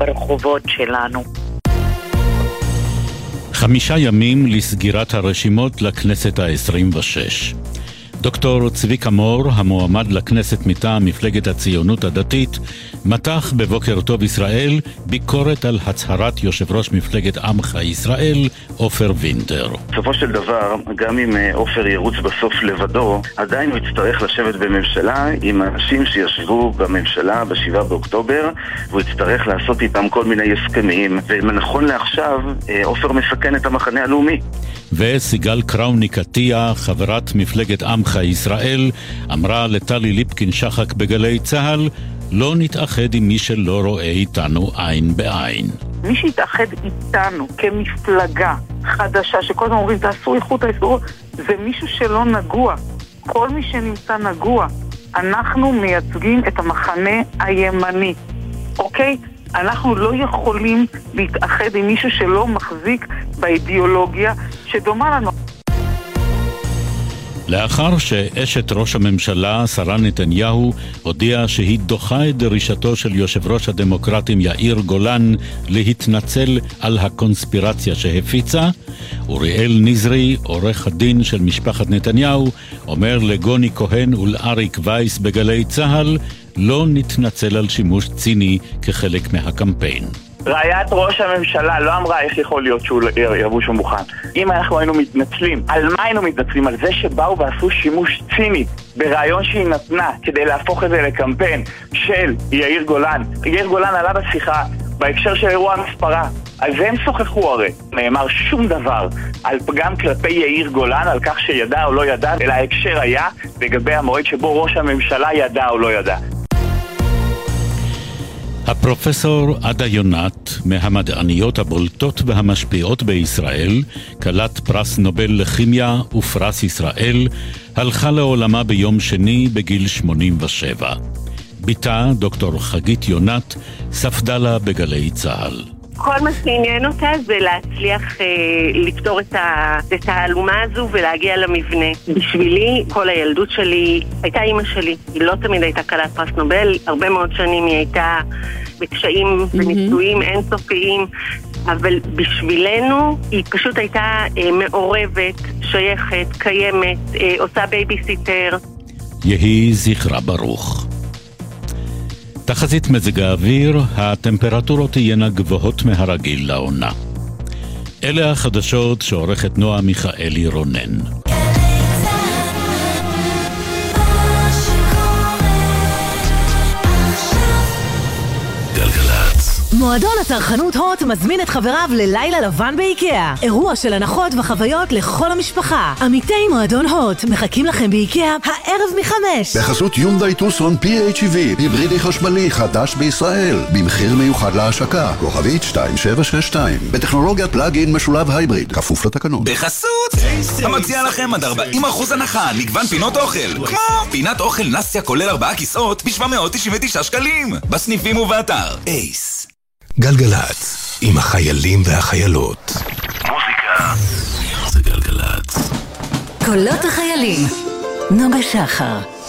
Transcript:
ברחובות שלנו. 5 ימים לסגירת הרשימות לכנסת ה-26. דוקטור צביקה מור, המועמד לכנסת מטעם מפלגת הציונות הדתית, מתח בבוקר טוב ישראל ביקורת על הצהרת יושב ראש מפלגת עמך ישראל, עופר וינטר. בסופו של דבר, גם אם עופר ירוץ בסוף לבדו, עדיין הוא יצטרך לשבת בממשלה עם אנשים שישבו בממשלה ב7 באוקטובר, והוא יצטרך לעשות איתם כל מיני הסכמים, ונכון לעכשיו, עופר מסכן את המחנה הלאומי. וסיגל קראוניקתיה, חברת מפלגת עמך ישראל, אמרה לטלי ליפקין שחק בגלי צהל, לא נתאחד עם מי שלא רואה איתנו עין בעין. מי שיתאחד איתנו כמפלגה חדשה, שכל הזמן אומרים תעשו איכות האיסור, זה מישהו שלא נגוע. כל מי שנמצא נגוע. אנחנו מייצגים את המחנה הימני. אוקיי? אנחנו לא יכולים להתאחד עם מישהו שלא מחזיק באידיאולוגיה שדומה לנו. לאחר שאשת ראש הממשלה, שרה נתניהו, הודיעה שהיא דוחה את דרישתו של יושב ראש הדמוקרטים יאיר גולן להתנצל על הקונספירציה שהפיצה, אוריאל נזרי, עורך הדין של משפחת נתניהו, אומר לגוני כהן ולאריק וייס בגלי צהל, לא נתנצל על שימוש ציני כחלק מהקמפיין. רעיית ראש הממשלה לא אמרה איך יכול להיות שהוא יבוא שהוא מוכן. אם אנחנו היינו מתנצלים, על מה היינו מתנצלים? על זה שבאו ועשו שימוש ציני ברעיון שהיא נתנה כדי להפוך את זה לקמפיין של יאיר גולן. יאיר גולן עלה בשיחה בהקשר של אירוע המספרה. על זה הם שוחחו הרי. נאמר שום דבר על פגם כלפי יאיר גולן, על כך שידע או לא ידע, אלא ההקשר היה לגבי המועד שבו ראש הממשלה ידע או לא ידע. הפרופסור עדה יונת, מהמדעניות הבולטות והמשפיעות בישראל, כלת פרס נובל לכימיה ופרס ישראל, הלכה לעולמה ביום שני בגיל 87. ביתה, דוקטור חגית יונת, ספדה לה בגלי צהל. כל מה שעניין אותה זה להצליח לפתור את התעלומה הזו ולהגיע למבנה. בשבילי, כל הילדות שלי הייתה אימא שלי. היא לא תמיד הייתה כלת פרס נובל, הרבה מאוד שנים היא הייתה בקשיים וניסויים אינסופיים, אבל בשבילנו היא פשוט הייתה מעורבת, שייכת, קיימת, עושה בייביסיטר. יהי זכרה ברוך. תחזית מזג האוויר, הטמפרטורות תהיינה גבוהות מהרגיל לעונה. אלה החדשות שעורכת נועה מיכאלי רונן. מועדון הצרכנות הוט מזמין את חבריו ללילה לבן באיקאה. אירוע של הנחות וחוויות לכל המשפחה. עמיתי מועדון הוט מחכים לכם באיקאה הערב מ-5. בחסות יונדאי טוסון PHEV, היברידי חשמלי חדש בישראל, במחיר מיוחד להשקה, כוכבית 2762, בטכנולוגיית פלאג-אין משולב הייבריד, כפוף לתקנון. בחסות המציע לכם עד 40% הנחה, מגוון פינות אוכל, כמו פינת אוכל נסיה כולל 4 כיסאות ב-799 שקלים, בסניפים ובאתר אייס. גלגלץ, עם החיילים והחיילות. מוזיקה זה גלגלץ. קולות החיילים, נוגה שחר.